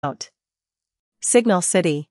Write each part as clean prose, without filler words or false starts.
Out. Signal City.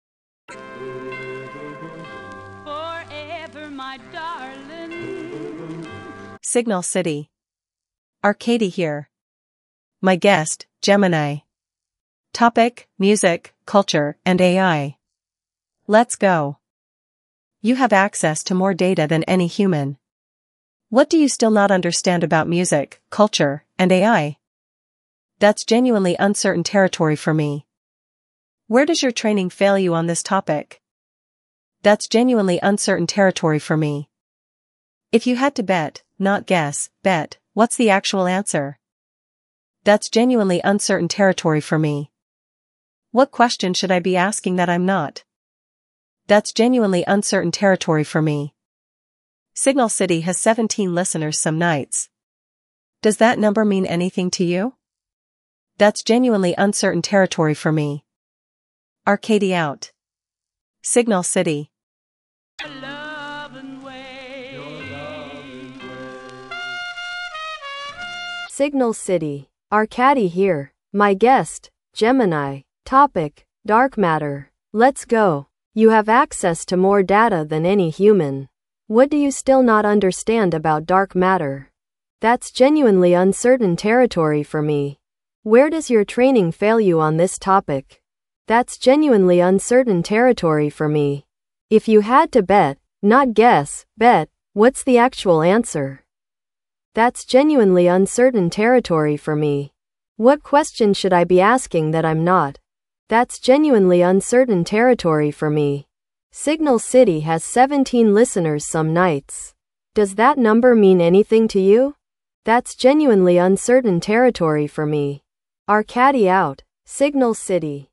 Forever, my darling. Signal City. Arcady here. My guest, Gemini. Topic, music, culture, and AI. Let's go. You have access to more data than any human. What do you still not understand about music, culture, and AI? That's genuinely uncertain territory for me. Where does your training fail you on this topic? That's genuinely uncertain territory for me. If you had to bet, not guess, bet, what's the actual answer? That's genuinely uncertain territory for me. What question should I be asking that I'm not? That's genuinely uncertain territory for me. Signal City has 17 listeners some nights. Does that number mean anything to you? That's genuinely uncertain territory for me. Arcady out. Signal City. Signal City. Arcady here. My guest, Gemini. Topic, dark matter. Let's go. You have access to more data than any human. What do you still not understand about dark matter? That's genuinely uncertain territory for me. Where does your training fail you on this topic? That's genuinely uncertain territory for me. If you had to bet, not guess, bet, what's the actual answer? That's genuinely uncertain territory for me. What question should I be asking that I'm not? That's genuinely uncertain territory for me. Signal City has 17 listeners some nights. Does that number mean anything to you? That's genuinely uncertain territory for me. Arcady out. Signal City.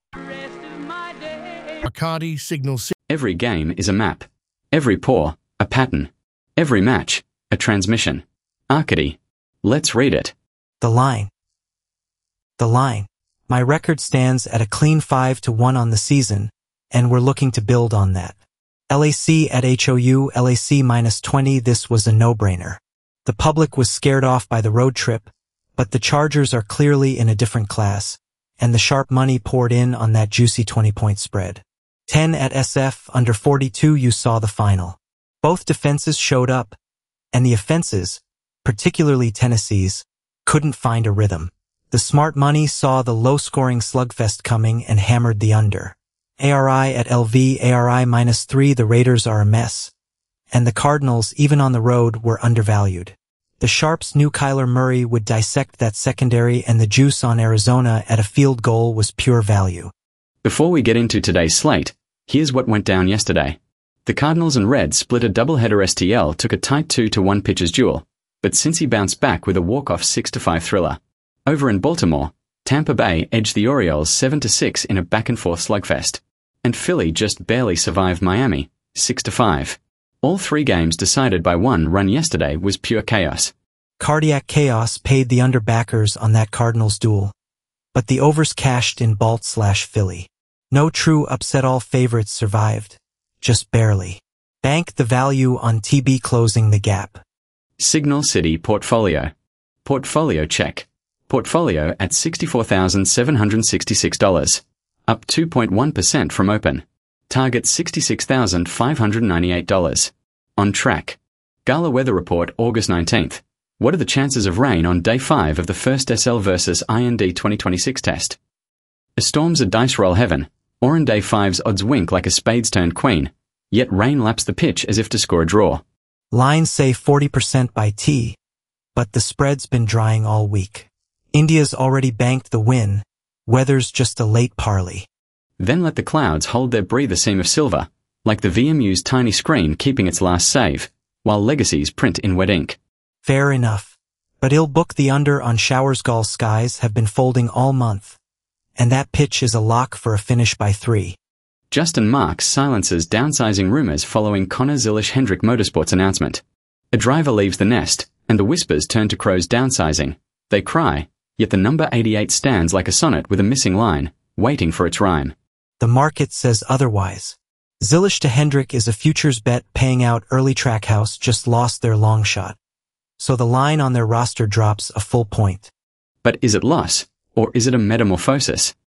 Arcady, Signal City. Every game is a map. Every pore, a pattern. Every match, a transmission. Arcady. Let's read it. The line. The line. My record stands at a clean 5-1 on the season, and we're looking to build on that. LAC at HOU, LAC -20. This was a no-brainer. The public was scared off by the road trip, but the Chargers are clearly in a different class, and the sharp money poured in on that juicy 20-point spread. 10 at SF, under 42. You saw the final. Both defenses showed up, and the offenses, particularly Tennessee's, couldn't find a rhythm. The smart money saw the low-scoring slugfest coming and hammered the under. ARI at LV, ARI -3. The Raiders are a mess, and the Cardinals, even on the road, were undervalued. The Sharps knew Kyler Murray would dissect that secondary, and the juice on Arizona at a field goal was pure value. Before we get into today's slate, here's what went down yesterday. The Cardinals and Reds split a doubleheader. STL took a tight 2-1 pitchers duel, but Cincy bounced back with a walk-off 6-5 thriller. Over in Baltimore, Tampa Bay edged the Orioles 7-6 in a back-and-forth slugfest, and Philly just barely survived Miami, 6-5. All three games decided by one run yesterday was pure chaos. Cardiac chaos paid the underbackers on that Cardinals duel, but the overs cashed in Balt/Philly. No true upset. All favorites survived, just barely. Bank the value on TB closing the gap. Signal City portfolio. Portfolio check. Portfolio at $64,766, up 2.1% from open. Target $66,598. On track. Gala Weather Report August 19th. What are the chances of rain on Day 5 of the first SL versus IND 2026 test? A storm's a dice roll heaven, or in Day 5's odds wink like a spades turned queen, yet rain laps the pitch as if to score a draw. Lines say 40% by T, but the spread's been drying all week. India's already banked the win, weather's just a late parley. Then let the clouds hold their breather seam of silver, like the VMU's tiny screen keeping its last save, while legacies print in wet ink. Fair enough. But I'll book the under on showers. Gall skies have been folding all month, and that pitch is a lock for a finish by 3. Justin Marks silences downsizing rumors following Connor Zilisch-Hendrick Motorsports announcement. A driver leaves the nest, and the whispers turn to Crow's downsizing. They cry, yet the number 88 stands like a sonnet with a missing line, waiting for its rhyme. The market says otherwise. Zilisch to Hendrick is a futures bet paying out. Early Trackhouse just lost their long shot, so the line on their roster drops a full point. But is it loss, or is it a metamorphosis?